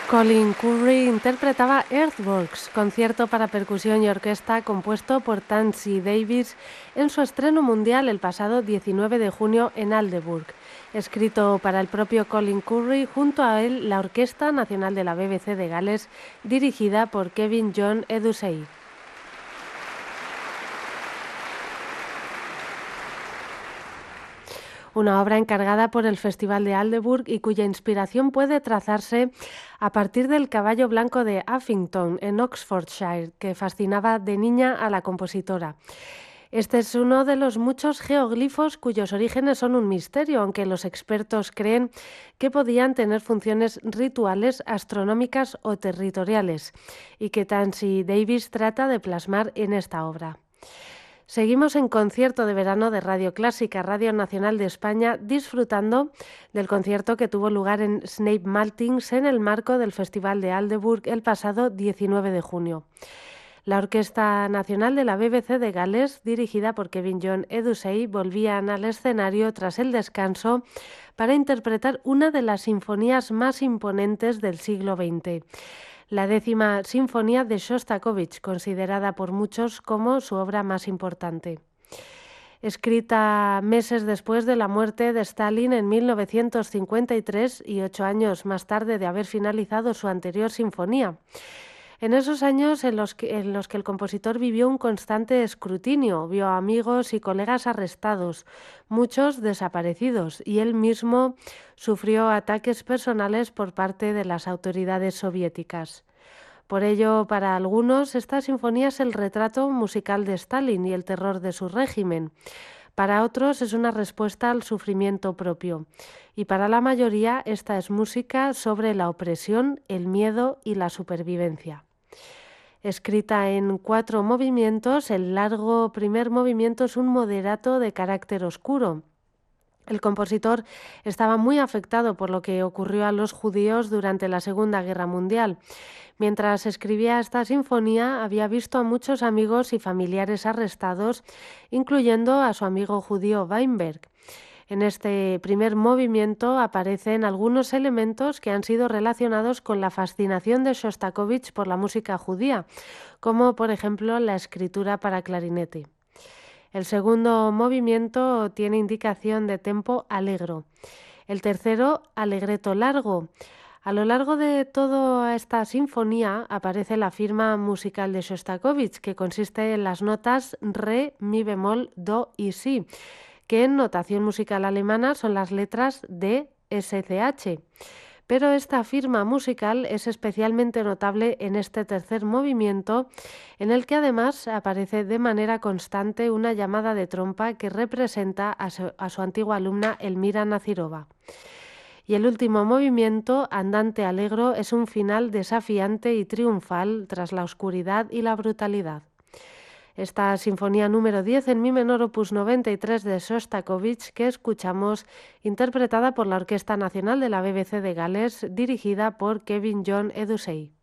Colin Currie interpretaba Earthworks, concierto para percusión y orquesta compuesto por Tansy Davis en su estreno mundial el pasado 19 de junio en Aldeburgh. Escrito para el propio Colin Currie, junto a él la Orquesta Nacional de la BBC de Gales, dirigida por Kevin John Edusei. Una obra encargada por el Festival de Aldeburgh y cuya inspiración puede trazarse a partir del caballo blanco de Uffington, en Oxfordshire, que fascinaba de niña a la compositora. Este es uno de los muchos geoglifos cuyos orígenes son un misterio, aunque los expertos creen que podían tener funciones rituales, astronómicas o territoriales, y que Tansy Davis trata de plasmar en esta obra. Seguimos en concierto de verano de Radio Clásica, Radio Nacional de España, disfrutando del concierto que tuvo lugar en Snape Maltings en el marco del Festival de Aldeburgh el pasado 19 de junio. La Orquesta Nacional de la BBC de Gales, dirigida por Kevin John Edusei, volvían al escenario tras el descanso para interpretar una de las sinfonías más imponentes del siglo XX. La 10ª Sinfonía de Shostakovich, considerada por muchos como su obra más importante. Escrita meses después de la muerte de Stalin en 1953 y 8 años más tarde de haber finalizado su anterior sinfonía. En esos años en los que el compositor vivió un constante escrutinio, vio a amigos y colegas arrestados, muchos desaparecidos, y él mismo sufrió ataques personales por parte de las autoridades soviéticas. Por ello, para algunos, esta sinfonía es el retrato musical de Stalin y el terror de su régimen. Para otros es una respuesta al sufrimiento propio. Y para la mayoría, esta es música sobre la opresión, el miedo y la supervivencia. Escrita en 4 movimientos, el largo primer movimiento es un moderato de carácter oscuro. El compositor estaba muy afectado por lo que ocurrió a los judíos durante la Segunda Guerra Mundial. Mientras escribía esta sinfonía, había visto a muchos amigos y familiares arrestados, incluyendo a su amigo judío Weinberg. En este primer movimiento aparecen algunos elementos que han sido relacionados con la fascinación de Shostakovich por la música judía, como por ejemplo la escritura para clarinete. El segundo movimiento tiene indicación de tempo allegro. El tercero, allegretto largo. A lo largo de toda esta sinfonía aparece la firma musical de Shostakovich, que consiste en las notas re, mi bemol, do y si, que en notación musical alemana son las letras D, S, C, H. Pero esta firma musical es especialmente notable en este tercer movimiento, en el que además aparece de manera constante una llamada de trompa que representa a su antigua alumna Elmira Nazirova. Y el último movimiento, andante allegro, es un final desafiante y triunfal tras la oscuridad y la brutalidad. Esta sinfonía número 10 en mi menor opus 93 de Shostakovich que escuchamos, interpretada por la Orquesta Nacional de la BBC de Gales, dirigida por Kevin John Edusei.